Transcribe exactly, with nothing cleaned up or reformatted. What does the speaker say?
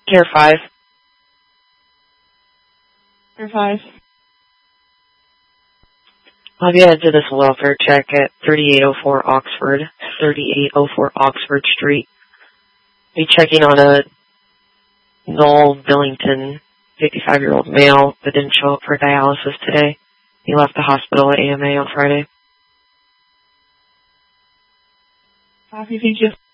Care five. Care five. I'll be added to this welfare check at thirty-eight oh four Oxford, thirty-eight oh four Oxford Street. Be checking on a Noel Billington, fifty-five-year-old male that didn't show up for dialysis today. He left the hospital at A M A on Friday. Copy, thank you.